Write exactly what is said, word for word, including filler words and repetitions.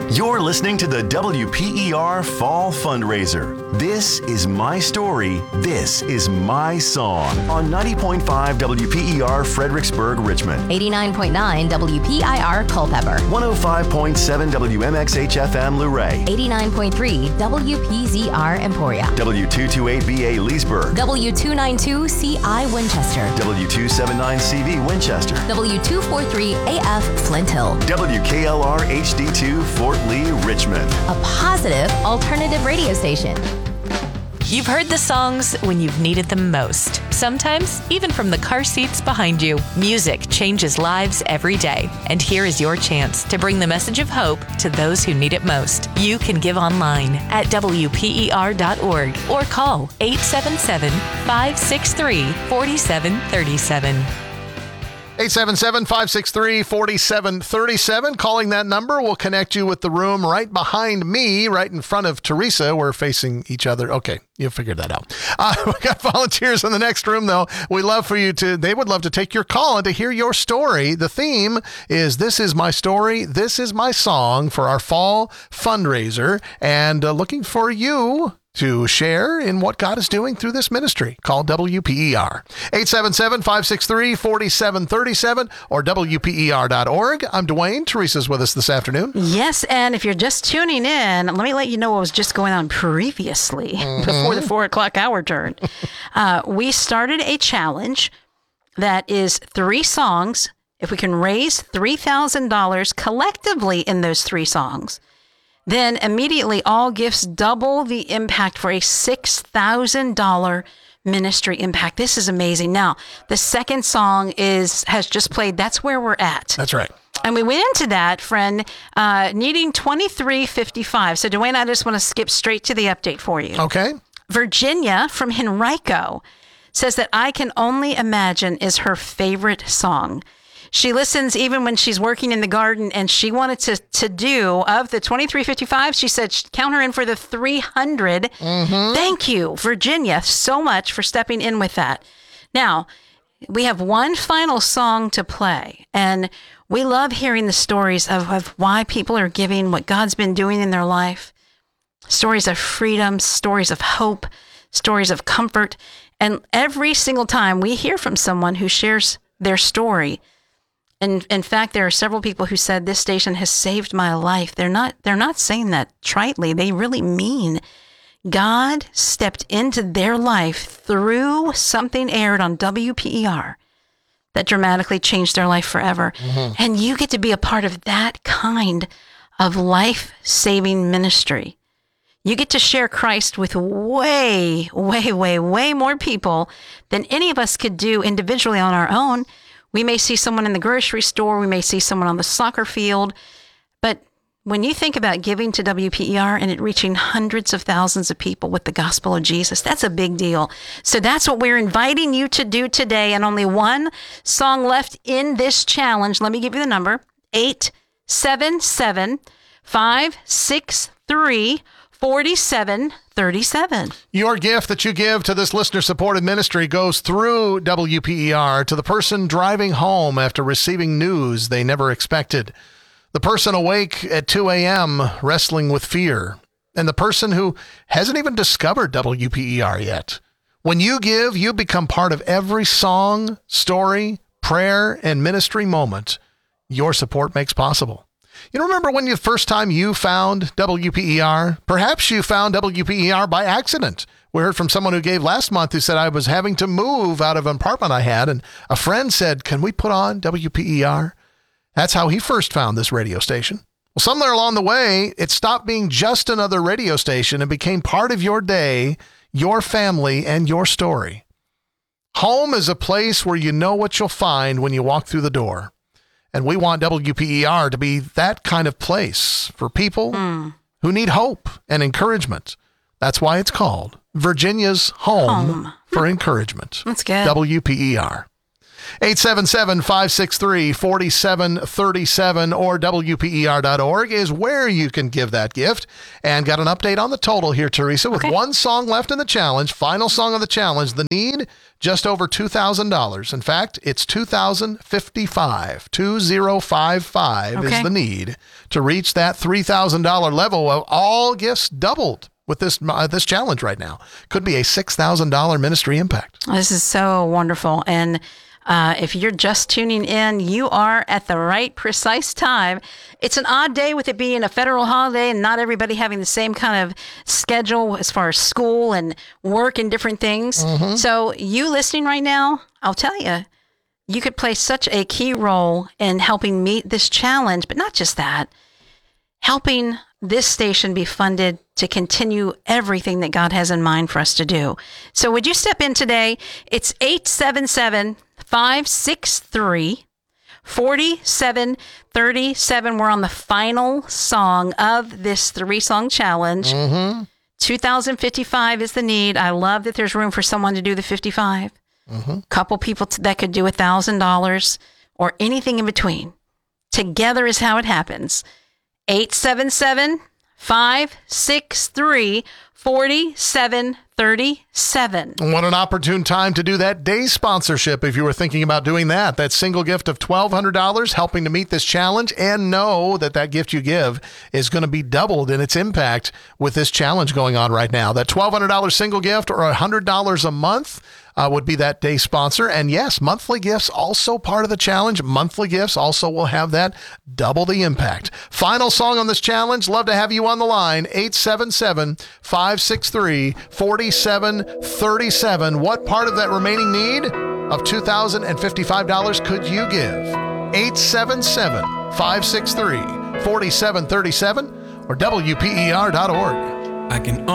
You're listening to the W P E R Fall Fundraiser. This is my story. This is my song on ninety point five W P E R Fredericksburg, Richmond. eighty-nine point nine W P I R Culpeper. one oh five point seven W M X H F M Luray. eighty-nine point three W P Z R Emporia. W two twenty-eight B A Leesburg. W two ninety-two C I Winchester. W two seventy-nine C V Winchester. W two forty-three A F Flint Hill. W K L R H D two Fort Lee, Richmond. A positive alternative radio station. You've heard the songs when you've needed them most. Sometimes, even from the car seats behind you. Music changes lives every day. And here is your chance to bring the message of hope to those who need it most. You can give online at W P E R dot org or call eight seven seven, five six three, four seven three seven. eight seven seven, five six three, four seven three seven. Calling that number will connect you with the room right behind me, right in front of Teresa. We're facing each other. Okay, you figured that out. Uh, we got volunteers in the next room, though. We love for you to, they would love to take your call and to hear your story. The theme is This Is My Story, This Is My Song for our fall fundraiser. And uh, looking for you to share in what God is doing through this ministry. Call W P E R. eight seven seven, five six three, four seven three seven or W P E R dot org. I'm Dwayne. Teresa's with us this afternoon. Yes, and if you're just tuning in, let me let you know what was just going on previously, mm-hmm. before the four o'clock hour turned. Uh, we started a challenge that is three songs. If we can raise three thousand dollars collectively in those three songs, then immediately all gifts double the impact for a six thousand dollars ministry impact. This is amazing. Now, the second song is has just played. That's where we're at. That's right. And we went into that, friend, uh, needing twenty-three fifty-five. So, Dwayne, I just want to skip straight to the update for you. Okay. Virginia from Henrico says that I Can Only Imagine is her favorite song. She listens even when she's working in the garden, and she wanted to, to do, of the twenty-three fifty-five, she said, count her in for the three hundred. Mm-hmm. Thank you, Virginia, so much for stepping in with that. Now, we have one final song to play, and we love hearing the stories of, of why people are giving, what God's been doing in their life, stories of freedom, stories of hope, stories of comfort. And every single time we hear from someone who shares their story, and in fact, there are several people who said this station has saved my life. They're not, they're not saying that tritely. They really mean God stepped into their life through something aired on W P E R that dramatically changed their life forever. Mm-hmm. And you get to be a part of that kind of life-saving ministry. You get to share Christ with way, way, way, way more people than any of us could do individually on our own. We may see someone in the grocery store. We may see someone on the soccer field. But when you think about giving to W P E R and it reaching hundreds of thousands of people with the gospel of Jesus, that's a big deal. So that's what we're inviting you to do today. And only one song left in this challenge. Let me give you the number. eight seven seven, five six three, four seven three seven. Your gift that you give to this listener-supported ministry goes through W P E R to the person driving home after receiving news they never expected, the person awake at two a.m. wrestling with fear, and the person who hasn't even discovered W P E R yet. When you give, you become part of every song, story, prayer, and ministry moment your support makes possible. You remember when the first time you found W P E R? Perhaps you found W P E R by accident. We heard from someone who gave last month who said, I was having to move out of an apartment I had, and a friend said, can we put on W P E R? That's how he first found this radio station. Well, somewhere along the way, it stopped being just another radio station and became part of your day, your family, and your story. Home is a place where you know what you'll find when you walk through the door. And we want W P E R to be that kind of place for people mm. who need hope and encouragement. That's why it's called Virginia's Home, home. for Encouragement. That's good. W P E R. eight seven seven, five six three, four seven three seven or W P E R dot org is where you can give that gift. And got an update on the total here, Teresa, with Okay. one song left in the challenge, final song of the challenge, the need, just over two thousand dollars. In fact, it's two thousand fifty-five. two thousand fifty-five Okay. is the need to reach that three thousand dollars level. Well, all gifts doubled with this uh, this challenge right now. Could be a six thousand dollars ministry impact. This is so wonderful. And uh, if you're just tuning in, you are at the right precise time. It's an odd day with it being a federal holiday and not everybody having the same kind of schedule as far as school and work and different things. So you listening right now, I'll tell you, you could play such a key role in helping meet this challenge, but not just that, helping this station be funded to continue everything that God has in mind for us to do. So would you step in today? It's eight seven seven, five six three, four seven three seven. We're on the final song of this three-song challenge. Mm-hmm. two thousand fifty-five is the need. I love that there's room for someone to do the fifty-five. Mm-hmm. Couple people t- that could do one thousand dollars or anything in between. Together is how it happens. eight seven seven, five six three, four seven three seven. What an opportune time to do that day sponsorship if you were thinking about doing that. That single gift of twelve hundred dollars helping to meet this challenge, and know that that gift you give is going to be doubled in its impact with this challenge going on right now. That twelve hundred dollars single gift or one hundred dollars a month Uh, would be that day sponsor. And yes, monthly gifts also part of the challenge. Monthly gifts also will have that double the impact. Final song on this challenge. Love to have you on the line. eight seven seven, five six three, four seven three seven. What part of that remaining need of two thousand fifty-five dollars could you give? eight seven seven, five six three, four seven three seven or W P E R dot org. I can